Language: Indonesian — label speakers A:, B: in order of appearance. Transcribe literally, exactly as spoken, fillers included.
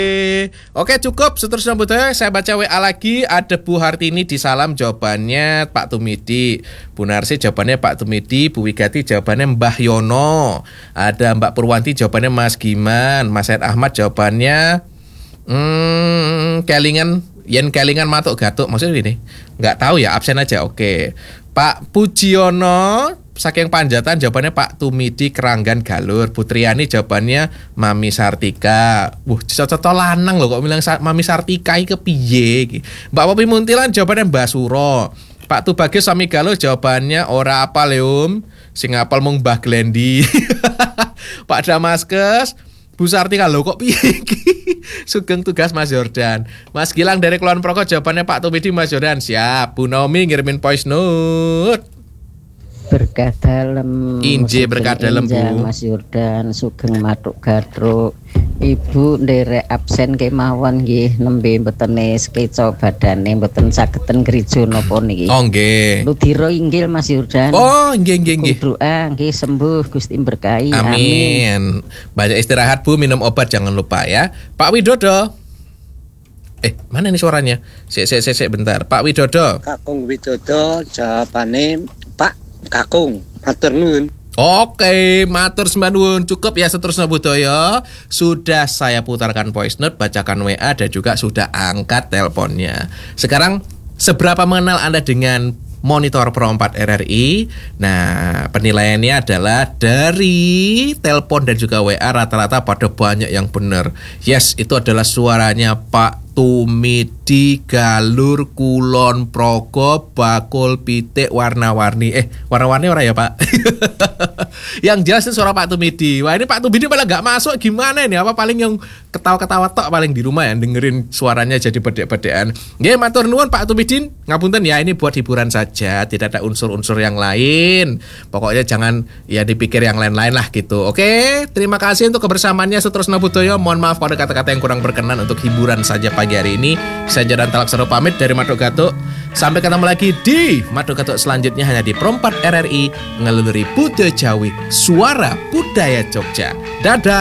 A: Oke cukup seterusnya budaya. Saya baca W A lagi. Ada Bu Hartini di Salam, jawabannya Pak Tumidi. Bu Narsi jawabannya Pak Tumidi. Bu Wigati jawabannya Mbah Yono. Ada Mbak Purwanti jawabannya Mas Giman. Mas Said Ahmad jawabannya hmm, Kelingan. Yen Kelingan Matuk Gatuk. Maksudnya ini nggak tahu ya, absen aja. Oke. Pak Pujiono saking Panjatan jawabannya Pak Tumidi Keranggan Galur. Putriani jawabannya Mami Sartika. Wuh, cocok lanang loh kok bilang Mami Sartika iki kepiye iki. Mbak Popi Muntilan jawabannya Mbak Suro. Pak Tubagis Sami Galuh jawabannya ora apa leum, sing apal mung Mbah Glendi. Pak Damaskes Bu Sartika lho kok piye iki? Sugeng tugas Mas Jordan. Mas Gilang dari Kulon Progo jawabannya Pak Tumidi Mas Jordan. Siap. Bu Naomi ngirimin voice note.
B: Berkah dalem
A: Inje berkah dalem Bu
B: Mas Jordan Sugeng Matuk Gadruk. Ibu nderek absen kemawon nggih nembe mboten keco badane mboten sageten gereja napa niki.
A: Oh nggih.
B: Ludira inggil Mas Jordan.
A: Oh nggih nggih nggih.
B: Doa nggih sembuh Gusti berkahi.
A: Amin. Amin. Banyak istirahat Bu, minum obat jangan lupa ya. Pak Widodo. Eh, mana nih suaranya? Sik sik sik sik bentar. Pak Widodo.
C: Kakung Widodo jawabane Pak Kakung, matur nuwun.
A: Oke, matur sembah cukup ya seterusnya budaya. Sudah saya putarkan voice note, bacakan W A dan juga sudah angkat teleponnya. Sekarang seberapa mengenal Anda dengan Monitor Pro empat R R I? Nah, penilaiannya adalah dari telepon dan juga W A rata-rata pada banyak yang benar. Yes, itu adalah suaranya Pak Tumidi Galur Kulon Progo Bakul Pitik warna-warni. Eh, warna-warni ora ya Pak? Yang jelas itu suara Pak Tumidi. Wah ini Pak Tumidi malah gak masuk, gimana ini? Apa paling yang ketawa-ketawa tok paling di rumah ya, dengerin suaranya jadi bedek-bedekan. Nggih, matur nuwun Pak Tumidi. Ngapunten ya, ini buat hiburan saja, tidak ada unsur-unsur yang lain. Pokoknya jangan ya dipikir yang lain-lain lah gitu. Oke, terima kasih untuk kebersamaannya seterusnya budaya. Mohon maaf pada kata-kata yang kurang berkenan untuk hiburan saja pagi hari ini. Saya Jordan Talaksana pamit dari Matuk Gatuk. Sampai ketemu lagi di Matuk Gatuk selanjutnya hanya di Pro empat R R I ngeluluri Budaya Jawi, suara budaya Jogja. Dadah.